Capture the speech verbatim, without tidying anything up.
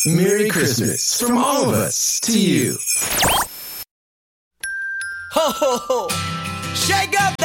Merry Christmas from all of us to you. Ho, ho, ho. Shake up